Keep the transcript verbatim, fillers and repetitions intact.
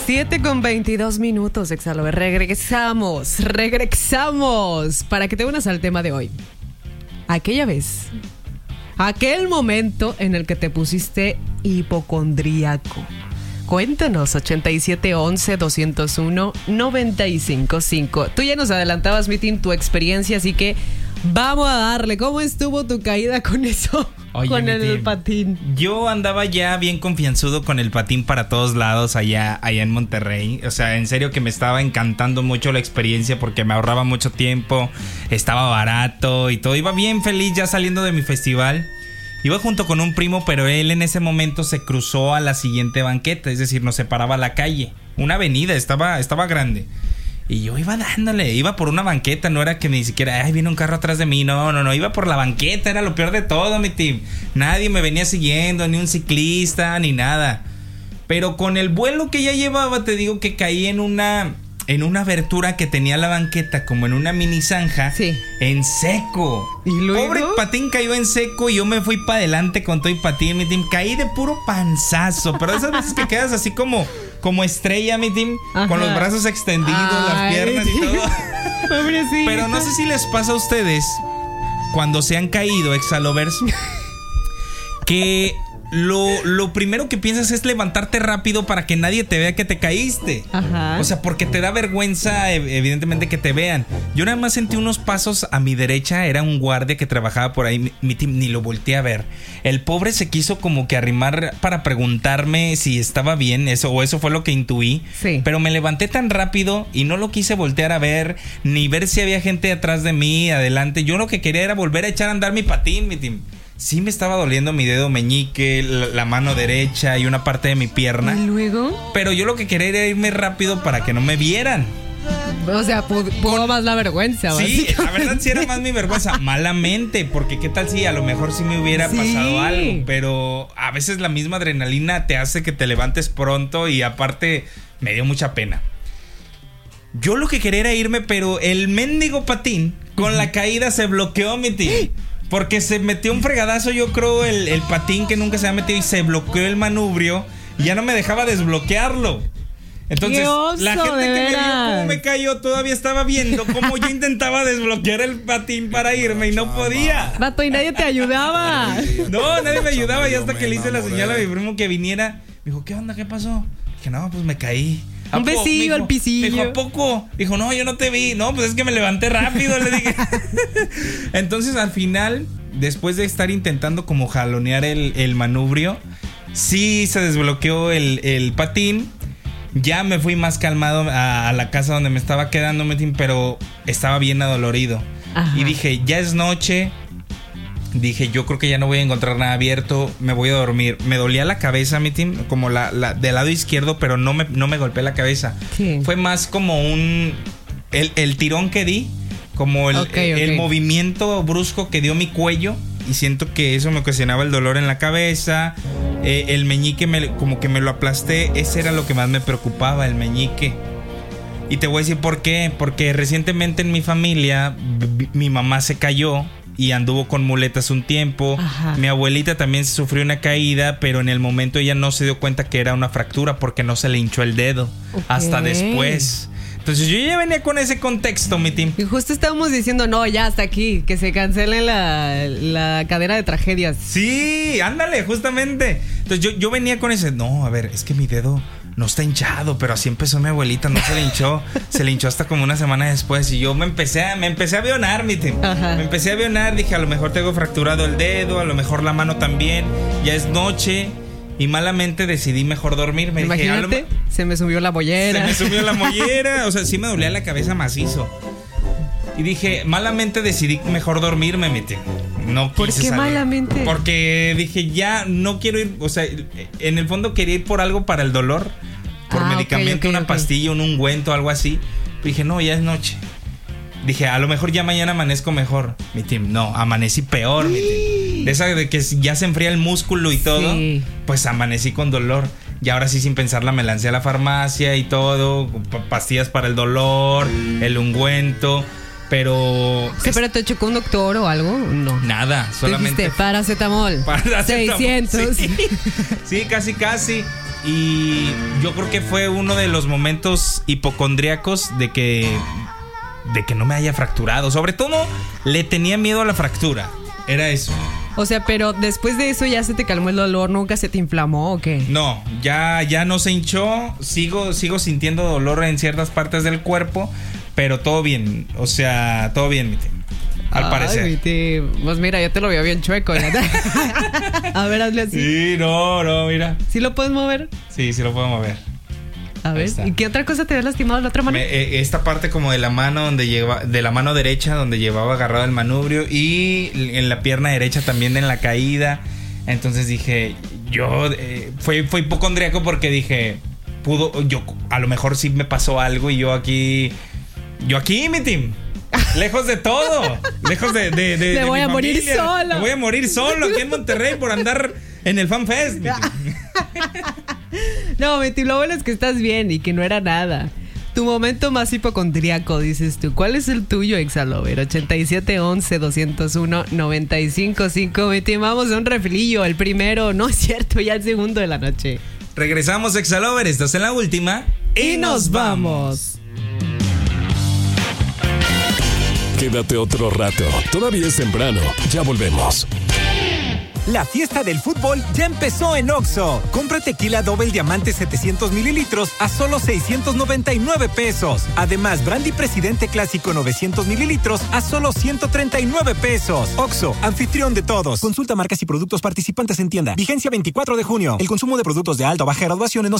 siete con veintidós minutos, Exalover. Regresamos, regresamos para que te unas al tema de hoy. Aquella vez, aquel momento en el que te pusiste hipocondríaco. Cuéntanos, ochenta y siete once doscientos uno noventa y cinco cinco. Tú ya nos adelantabas, Mitin, tu experiencia, así que vamos a darle. ¿Cómo estuvo tu caída con eso? Oye, con el team. patín. Yo andaba ya bien confianzudo con el patín para todos lados allá, allá en Monterrey. O sea, en serio que me estaba encantando mucho la experiencia porque me ahorraba mucho tiempo, estaba barato y todo. Iba bien feliz ya saliendo de mi festival. Iba junto con un primo, pero él en ese momento se cruzó a la siguiente banqueta, es decir, nos separaba la calle. Una avenida, estaba, estaba grande. Y yo iba dándole, iba por una banqueta, no era que ni siquiera, ay, viene un carro atrás de mí, no, no, no, iba por la banqueta, era lo peor de todo, mi team. Nadie me venía siguiendo, ni un ciclista, ni nada. Pero con el vuelo que ya llevaba, te digo que caí en una, en una abertura que tenía la banqueta, como en una mini zanja, sí, en seco. ¿Y luego? Pobre patín cayó en seco y yo me fui para adelante con todo y patín, mi team. Caí de puro panzazo, pero esas veces que quedas así como... Como estrella, mi team. Ajá. Con los brazos extendidos, ay, las piernas y todo. Pobrecito. Pero no sé si les pasa a ustedes, cuando se han caído, Exalovers, que lo, lo primero que piensas es levantarte rápido para que nadie te vea que te caíste. Ajá. O sea, porque te da vergüenza, evidentemente, que te vean. Yo nada más sentí unos pasos a mi derecha. Era un guardia que trabajaba por ahí. Mi, mi team, ni lo volteé a ver. El pobre se quiso como que arrimar para preguntarme si estaba bien, eso, o eso fue lo que intuí. Sí. Pero me levanté tan rápido y no lo quise voltear a ver, ni ver si había gente atrás de mí, adelante. Yo lo que quería era volver a echar a andar mi patín, mi team. Sí me estaba doliendo mi dedo meñique, la, la mano derecha y una parte de mi pierna. ¿Y luego? Pero yo lo que quería era irme rápido para que no me vieran. O sea, pudo, pudo más la vergüenza. Sí, la verdad sí era más mi vergüenza. Malamente, porque qué tal si a lo mejor sí me hubiera sí. pasado algo. Pero a veces la misma adrenalina te hace que te levantes pronto y aparte me dio mucha pena. Yo lo que quería era irme, pero el mendigo patín con la caída se bloqueó, mi tío. Porque se metió un fregadazo, yo creo, el, el patín que nunca se había metido y se bloqueó el manubrio y ya no me dejaba desbloquearlo. Entonces, oso, la gente que me vio veras. cómo me cayó todavía estaba viendo cómo yo intentaba desbloquear el patín para irme y no podía. Vato, y nadie te ayudaba. No, nadie me ayudaba y hasta que le hice la señal a mi primo que viniera, me dijo, ¿qué onda? ¿Qué pasó? Dije, no, pues me caí. Un besillo al pisillo. Dijo, ¿a poco? Dijo, no, yo no te vi. No, pues es que me levanté rápido, le dije. Entonces, al final, después de estar intentando como jalonear el, el manubrio, sí se desbloqueó el, el patín. Ya me fui más calmado a, a la casa donde me estaba quedando, pero estaba bien adolorido. Ajá. Y dije, ya es noche. Dije, yo creo que ya no voy a encontrar nada abierto. Me voy a dormir. Me dolía la cabeza, mi team, como la, la del lado izquierdo, pero no me, no me golpeé la cabeza. Sí. Fue más como un... El, el tirón que di, como el, okay, el, okay. el movimiento brusco que dio mi cuello. Y siento que eso me ocasionaba el dolor en la cabeza. Eh, el meñique me, como que me lo aplasté. Ese era lo que más me preocupaba, el meñique. Y te voy a decir por qué. Porque recientemente en mi familia b- mi mamá se cayó y anduvo con muletas un tiempo. Ajá. Mi abuelita también sufrió una caída, pero en el momento ella no se dio cuenta que era una fractura porque no se le hinchó el dedo. Okay. Hasta después. Entonces yo ya venía con ese contexto, mi team. Y justo estábamos diciendo, no, ya hasta aquí, que se cancele la, la cadena de tragedias. Sí, ándale, justamente. Entonces yo, yo venía con ese, no, a ver, es que mi dedo no está hinchado, pero así empezó mi abuelita, no se le hinchó. Se le hinchó hasta como una semana después. Y yo me empecé a, me empecé a avionar, mi team. Ajá. Me empecé a avionar, dije, a lo mejor tengo fracturado el dedo, a lo mejor la mano también. Ya es noche. Y malamente decidí mejor dormir. Me Imagínate, dije, lo... se me subió la mollera. Se me subió la mollera. O sea, sí me dolía la cabeza macizo. Y dije, malamente decidí mejor dormirme, mi team. No quise ¿Por qué salir. malamente? Porque dije, ya no quiero ir. O sea, en el fondo quería ir por algo para el dolor. Por ah, medicamento, okay, okay, una okay. pastilla, un ungüento, algo así. Dije, no, ya es noche. Dije, a lo mejor ya mañana amanezco mejor. Mi team, no, amanecí peor, mi team. De esa de que ya se enfría el músculo y todo, sí. Pues amanecí con dolor. Y ahora sí, sin pensarla, me lancé a la farmacia y todo. Pastillas para el dolor, el ungüento. Pero... ¿Sí, pero te chocó un doctor o algo? No. Nada, solamente... Dijiste, paracetamol. Paracetamol. seiscientos. Sí, sí, casi, casi. y yo creo que fue uno de los momentos hipocondríacos de que, de que no me haya fracturado. Sobre todo, le tenía miedo a la fractura. Era eso. O sea, pero después de eso ya se te calmó el dolor, ¿nunca se te inflamó o qué? No, ya, ya no se hinchó. Sigo, sigo sintiendo dolor en ciertas partes del cuerpo, pero todo bien. O sea, todo bien, mi tío. Al Ay, parecer. Mi tío. Pues mira, yo te lo veo bien chueco. A ver, hazle así. Sí, no, no, mira. ¿Sí lo puedes mover? Sí, sí lo puedo mover. A ver, ¿y qué otra cosa te había lastimado la otra mano? Me, eh, esta parte como de la mano donde lleva, de la mano derecha donde llevaba agarrado el manubrio, y en la pierna derecha también en la caída. Entonces dije, yo eh, fue, fue hipocondríaco porque dije, pudo, yo a lo mejor sí me pasó algo y yo aquí, yo aquí, mi team. Lejos de todo, lejos de, de, de, me de voy mi a morir familia. solo. Me voy a morir solo aquí en Monterrey por andar en el Fan Fest. No, Betty, lo bueno es que estás bien y que no era nada. Tu momento más hipocondríaco, dices tú. ¿Cuál es el tuyo, Exalover? ochenta y siete once doscientos uno noventa y cinco cinco. Betty, vamos a un refilillo. El primero, no es cierto, ya el segundo de la noche. Regresamos, Exalover. Estás en la última. Y, y nos vamos. Quédate otro rato. Todavía es temprano. Ya volvemos. La fiesta del fútbol ya empezó en Oxxo. Compra tequila Double Diamante setecientos mililitros a solo seiscientos noventa y nueve pesos. Además, Brandy Presidente Clásico novecientos mililitros a solo ciento treinta y nueve pesos. Oxxo, anfitrión de todos. Consulta marcas y productos participantes en tienda. Vigencia veinticuatro de junio. El consumo de productos de alta o baja graduación en